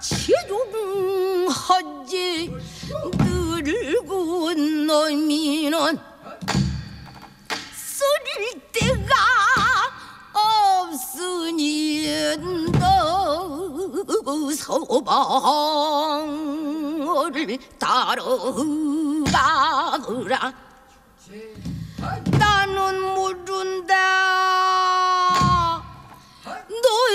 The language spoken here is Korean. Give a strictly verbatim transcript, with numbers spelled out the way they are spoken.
치중하지 늙은 놈이는 쓰릴 데가 없으니 너 서방을 따라가거라.